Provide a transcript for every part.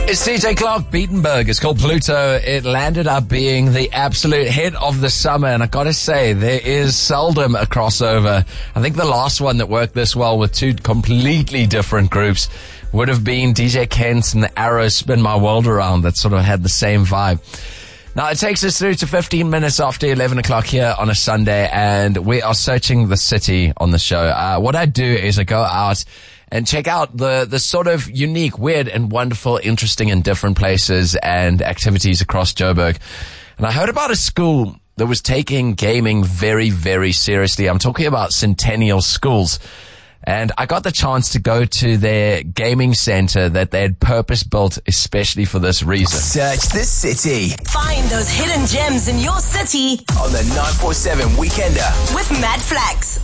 It's CJ Clark, Beatenberg. It's called Pluto. It landed up being the absolute hit of the summer, and I gotta say, there is seldom a crossover. I think the last one that worked this well with two completely different groups would have been DJ Kent and the Arrow Spin My World Around, that sort of had the same vibe. Now, it takes us through to 15 minutes after 11 o'clock here on a Sunday, and we are searching the city on the show. What I do is I go out and check out the sort of unique, weird, and wonderful, interesting, and different places and activities across Joburg. And I heard about a school that was taking gaming very, very seriously. I'm talking about Centennial Schools. And I got the chance to go to their gaming center that they had purpose-built especially for this reason. Search the city. Find those hidden gems in your city On the 947 Weekender. with Matt Flax.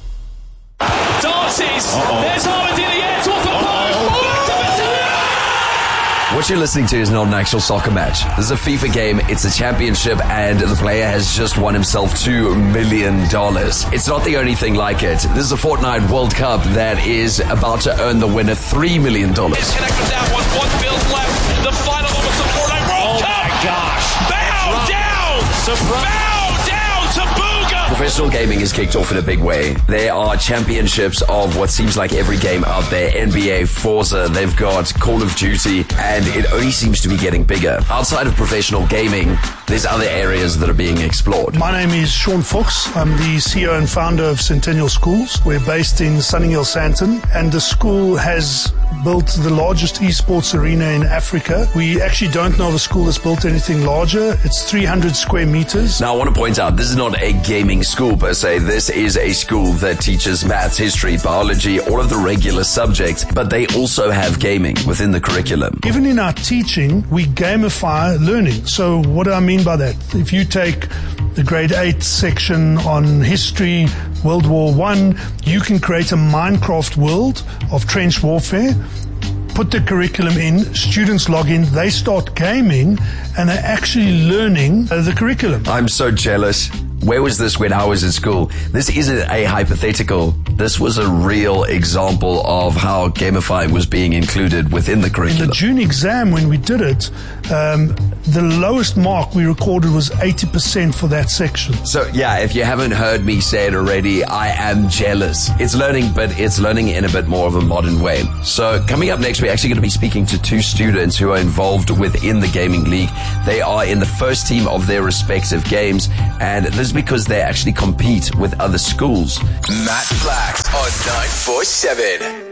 Dances. There's Haaland in the air towards the post. What you're listening to is not an actual soccer match. This is a FIFA game. It's a championship, and the player has just won himself $2 million. It's not the only thing like it. This is a Fortnite World Cup that is about to earn the winner $3 million. It's connected down. One field left. The final moments of Fortnite World Cup. Oh my gosh! Bow down. Surprise. Bow down to Booga. Professional gaming is kicked off in a big way. There are championships of what seems like every game out there. NBA, Forza, they've got Call of Duty, and it only seems to be getting bigger. Outside of professional gaming, there's other areas that are being explored. My name is Sean Fox. I'm the CEO and founder of Centennial Schools. We're based in Sunninghill, Sandton, and the school has built the largest esports arena in Africa. We actually don't know of a school that's built anything larger. It's 300 square meters. Now, I want to point out, this is not a gaming school per se. This is a school that teaches maths, history, biology, all of the regular subjects, but they also have gaming within the curriculum. Even in our teaching, we gamify learning. So what do I mean by that? If you take the grade 8 section on history, World War I, you can create a Minecraft world of trench warfare, put the curriculum in, students log in, they start gaming, and they're actually learning the curriculum. I'm so jealous. Where was this when I was in school? This isn't a hypothetical. This was a real example of how gamifying was being included within the In curriculum. the June exam, when we did it, the lowest mark we recorded was 80% for that section. So yeah, if you haven't heard me say it already, I am jealous. It's learning, but it's learning in a bit more of a modern way. So coming up next, we're actually going to be speaking to two students who are involved within the gaming league. They are in the first team of their respective games, and this is because they actually compete with other schools. Matt Flax on 947.